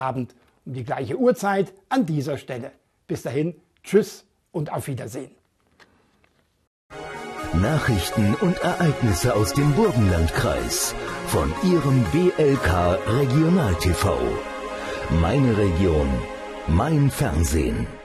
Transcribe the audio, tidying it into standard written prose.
Abend um die gleiche Uhrzeit an dieser Stelle. Bis dahin, tschüss und auf Wiedersehen. Nachrichten und Ereignisse aus dem Burgenlandkreis von Ihrem BLK Regional TV. Meine Region, mein Fernsehen.